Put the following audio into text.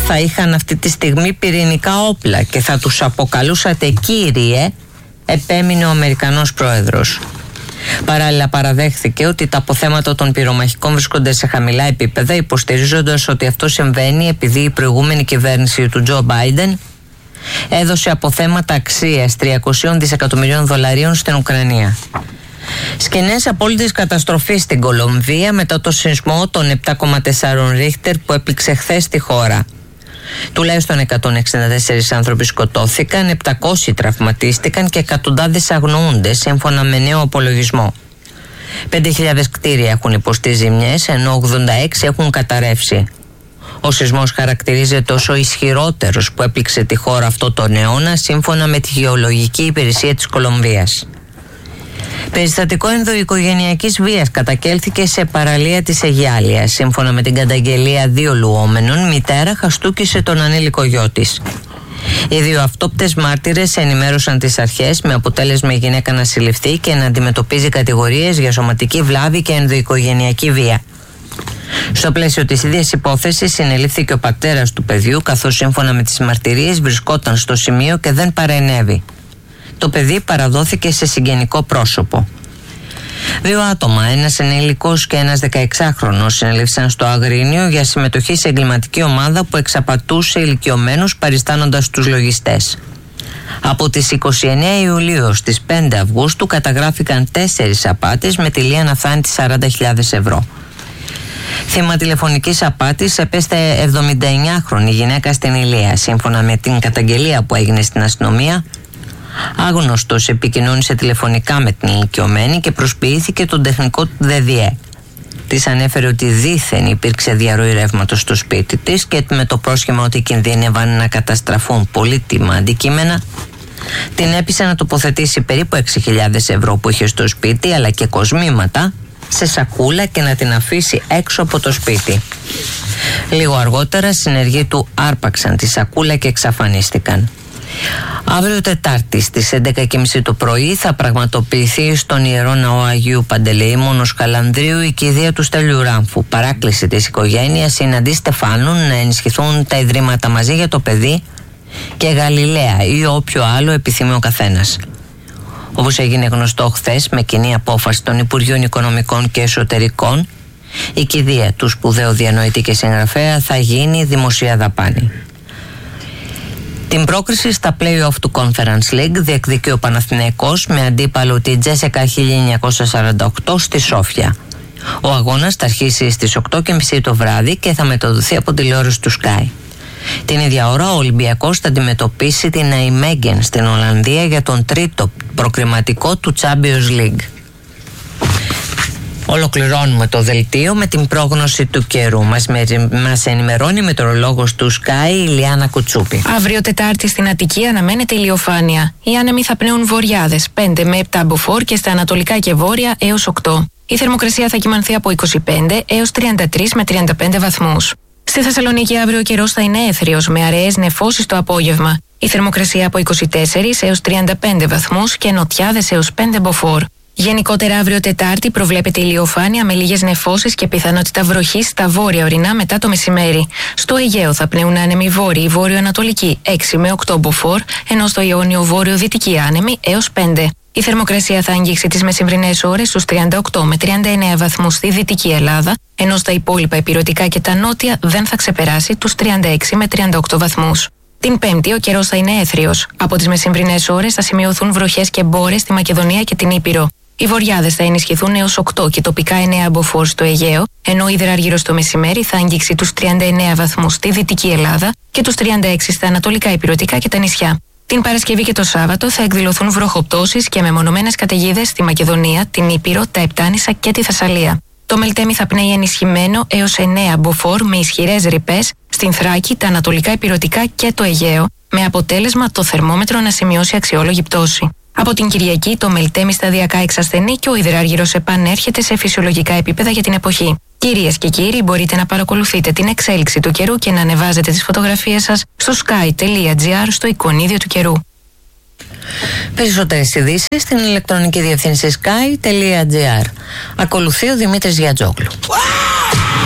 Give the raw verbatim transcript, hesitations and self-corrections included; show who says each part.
Speaker 1: θα είχαν αυτή τη στιγμή πυρηνικά όπλα και θα τους αποκαλούσατε κύριε, επέμεινε ο Αμερικανός πρόεδρος. Παράλληλα παραδέχθηκε ότι τα αποθέματα των πυρομαχικών βρίσκονται σε χαμηλά επίπεδα, υποστηρίζοντας ότι αυτό συμβαίνει επειδή η προηγούμενη κυβέρνηση του Τζο Μπάιντεν έδωσε αποθέματα αξίας τριακόσια δισεκατομμυρίων δολαρίων στην Ουκρανία. Σκηνές απόλυτης καταστροφής στην Κολομβία μετά το σεισμό των επτά κόμμα τέσσερα Ρίχτερ που έπληξε χθες τη χώρα. Τουλάχιστον εκατόν εξήντα τέσσερις άνθρωποι σκοτώθηκαν, επτακόσιοι τραυματίστηκαν και εκατοντάδες αγνοούνται σύμφωνα με νέο απολογισμό. πέντε χιλιάδες κτίρια έχουν υποστεί ζημιές, ενώ ογδόντα έξι έχουν καταρρεύσει. Ο σεισμός χαρακτηρίζεται ως ο ισχυρότερος που έπληξε τη χώρα αυτό τον αιώνα, σύμφωνα με τη Γεωλογική Υπηρεσία της Κολομβίας. Περιστατικό ενδοοικογενειακής βίας κατακέλθηκε σε παραλία της Αιγιάλιας. Σύμφωνα με την καταγγελία δύο λουόμενων, μητέρα χαστούκησε τον ανήλικο γιο της. Οι δύο αυτόπτες μάρτυρες ενημέρωσαν τις αρχές, με αποτέλεσμα η γυναίκα να συλληφθεί και να αντιμετωπίζει κατηγορίες για σωματική βλάβη και ενδοοικογενειακή βία. Στο πλαίσιο της ίδιας υπόθεσης συνελήφθηκε ο πατέρας του παιδιού, καθώς σύμφωνα με τις μαρτυρίες βρισκόταν στο σημείο και δεν παρενέβη. Το παιδί παραδόθηκε σε συγγενικό πρόσωπο. Δύο άτομα, ένας ενήλικος και ένας δεκαεξάχρονος, συνελήφθησαν στο Αγρίνιο για συμμετοχή σε εγκληματική ομάδα που εξαπατούσε ηλικιωμένους παριστάνοντας τους λογιστές. Από τις είκοσι εννέα Ιουλίου στις πέντε Αυγούστου καταγράφηκαν τέσσερις απάτες με τελεία να φτάνει τις σαράντα χιλιάδες ευρώ. Θύμα τηλεφωνικής απάτης επέσται εβδομηνταεννιάχρονη γυναίκα στην Ηλία. Σύμφωνα με την καταγγελία που έγινε στην αστυνομία, άγνωστος επικοινώνησε τηλεφωνικά με την ηλικιωμένη και προσποιήθηκε τον τεχνικό του ΔΔΕ. Της ανέφερε ότι δήθεν υπήρξε διαρροή ρεύματος στο σπίτι της και με το πρόσχημα ότι κινδύνευαν να καταστραφούν πολύτιμα αντικείμενα, την έπεισε να τοποθετήσει περίπου έξι χιλιάδες ευρώ που είχε στο σπίτι, αλλά και κοσμήματα σε σακούλα και να την αφήσει έξω από το σπίτι. Λίγο αργότερα συνεργοί του άρπαξαν τη σακούλα και εξαφανίστηκαν. Αύριο Τετάρτη στις έντεκα και μισή το πρωί θα πραγματοποιηθεί στον Ιερό Ναό Αγίου Παντελεήμονο Καλανδρίου η κηδεία του Στέλιου Ράμφου. Παράκληση της οικογένειας είναι αντί Στεφάνου να ενισχυθούν τα ιδρύματα Μαζί για το Παιδί και Γαλιλαία ή όποιο άλλο επιθυμεί ο καθένας. Όπως έγινε γνωστό χθες, με κοινή απόφαση των Υπουργείων Οικονομικών και Εσωτερικών, η κηδεία του σπουδαίου διανοητή και συγγραφέα θα γίνει δημοσία δαπάνη. Την πρόκριση στα play-off του Conference League διεκδικεί ο Παναθηναϊκός με αντίπαλο τη Τζέσικα χίλια εννιακόσια σαράντα οκτώ στη Σόφια. Ο αγώνας θα αρχίσει στις οκτώ και μισή το βράδυ και θα μεταδοθεί από τηλεόραση του Sky. Την ίδια ώρα ο Ολυμπιακός θα αντιμετωπίσει την Nijmegen στην Ολλανδία για τον τρίτο προκριματικό του Champions League. Ολοκληρώνουμε το δελτίο με την πρόγνωση του καιρού. Μας, με, μας ενημερώνει η μετεωρολόγος του Sky, η Λιάννα Κουτσούπη.
Speaker 2: Αύριο Τετάρτη στην Αττική αναμένεται ηλιοφάνεια. Οι άνεμοι θα πνέουν βορειάδες πέντε με επτά μποφόρ και στα ανατολικά και βόρεια έως οκτώ. Η θερμοκρασία θα κυμανθεί από είκοσι πέντε έως τριάντα τρεις με τριάντα πέντε βαθμούς. Στη Θεσσαλονίκη αύριο ο καιρός θα είναι έθριος με αραιές νεφώσεις το απόγευμα. Η θερμοκρασία από είκοσι τέσσερις έως τριάντα πέντε βαθμούς και νοτιάδες έως πέντε μποφόρ. Γενικότερα αύριο Τετάρτη προβλέπεται ηλιοφάνεια με λίγες νεφώσεις και πιθανότητα βροχής στα βόρεια ορεινά μετά το μεσημέρι. Στο Αιγαίο θα πνέουν άνεμοι βόρειοι βόρειο-ανατολικοί έξι με οκτώ μποφόρ, ενώ στο Ιόνιο βόρειο-δυτικοί άνεμοι έως πέντε. Η θερμοκρασία θα αγγίξει τις μεσημβρινές ώρες στους τριάντα οκτώ με τριάντα εννέα βαθμούς στη Δυτική Ελλάδα, ενώ στα υπόλοιπα ηπειρωτικά και τα νότια δεν θα ξεπεράσει τους τριάντα έξι με τριάντα οκτώ βαθμούς. Την Πέμπτη ο καιρός θα είναι έθριος. Από τις μεσημβρινές ώρες θα σημειωθούν βροχές και μπόρες στη Μακεδονία και την Ήπειρο. Οι βορειάδες θα ενισχυθούν έως οκτώ και τοπικά εννέα μποφόρ στο Αιγαίο, ενώ η υδραργύρος το μεσημέρι θα αγγίξει τους τριάντα εννέα βαθμούς στη Δυτική Ελλάδα και τους τριάντα έξι στα ανατολικά ηπειρωτικά και τα νησιά. Την Παρασκευή και το Σάββατο θα εκδηλωθούν βροχοπτώσεις και μεμονωμένες καταιγίδες στη Μακεδονία, την Ήπειρο, τα Επτάνησα και τη Θεσσαλία. Το Μελτέμι θα πνέει ενισχυμένο έως εννέα μποφόρ με ισχυρές ρηπές στην Θράκη, τα ανατολικά ηπειρωτικά και το Αιγαίο, με αποτέλεσμα το θερμόμετρο να σημειώσει αξιόλογη πτώση. Από την Κυριακή το Μελτέμι σταδιακά εξασθενεί και ο υδράργυρος επανέρχεται σε φυσιολογικά επίπεδα για την εποχή. Κυρίες και κύριοι, μπορείτε να παρακολουθείτε την εξέλιξη του καιρού και να ανεβάζετε τις φωτογραφίες σας στο sky τελεία gr στο εικονίδιο του καιρού.
Speaker 1: Περισσότερες ειδήσεις στην ηλεκτρονική διευθύνση sky τελεία gr. Ακολουθεί ο Δημήτρης Γιατζόγλου.